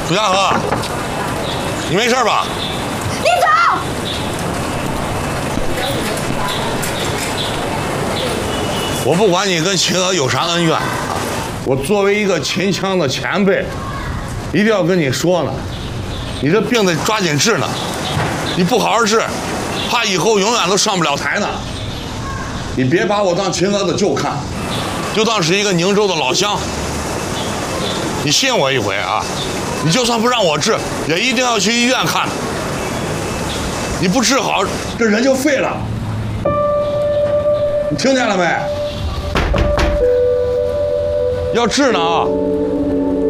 楚家河，你没事吧？ 你走！ 我不管你跟秦娥有啥恩怨，我作为一个秦腔的前辈，一定要跟你说呢，你这病得抓紧治呢，你不好好治，怕以后永远都上不了台呢。你别把我当秦娥的舅看，就当是一个宁州的老乡。你信我一回啊！你就算不让我治，也一定要去医院看。你不治好，这人就废了。你听见了没？要治呢啊！